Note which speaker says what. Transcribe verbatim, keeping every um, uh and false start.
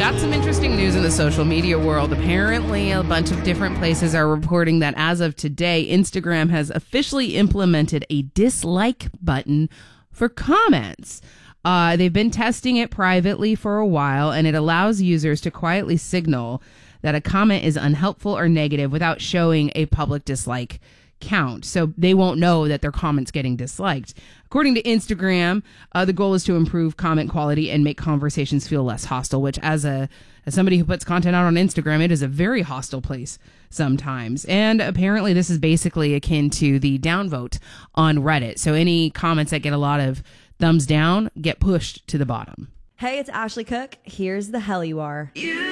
Speaker 1: got some interesting news in the social media world. Apparently, a bunch of different places are reporting that as of today, Instagram has officially implemented a dislike button for comments. Uh, they've been testing it privately for a while, and it allows users to quietly signal that a comment is unhelpful or negative without showing a public dislike count. So they won't know that their comment's getting disliked. According to Instagram, uh, the goal is to improve comment quality and make conversations feel less hostile, which as a as somebody who puts content out on Instagram, it is a very hostile place sometimes. And apparently this is basically akin to the downvote on Reddit. So any comments that get a lot of thumbs down get pushed to the bottom.
Speaker 2: Hey, it's Ashley Cook. Here's the hell you are.